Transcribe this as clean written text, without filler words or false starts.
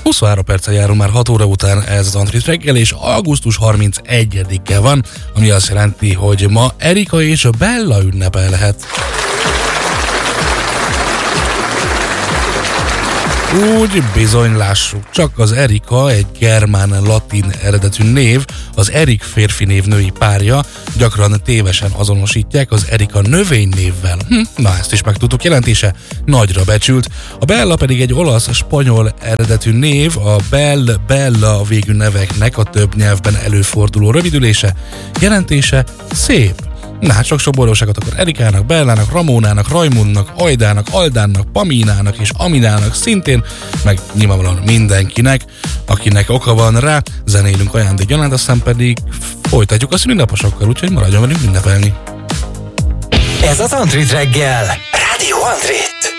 23 perccel járunk már 6 óra után, ez az Antrit reggel, és augusztus 31-e van, ami azt jelenti, hogy ma Erika és a Bella ünnepelhet. Úgy bizony, lássuk, csak az Erika egy germán-latin eredetű név, az Erik férfi név női párja, gyakran tévesen azonosítják az Erika növénynévvel. Na, ezt is megtudtuk, jelentése nagyra becsült. A Bella pedig egy olasz-spanyol eredetű név, a Bella végű neveknek a több nyelvben előforduló rövidülése, jelentése szép. Na hát sok boldogságot akkor Erikának, Bellának, Ramónának, Rajmundnak, Ajdának, Aldánnak, Paminának és Aminának szintén, meg nyilvánvalóan mindenkinek, akinek oka van rá, zenélünk ajándékgyanánt, aztán pedig folytatjuk a szülinaposokkal, úgyhogy maradjon velünk ünnepelni. Ez az Antrit reggel, Rádió Antrit.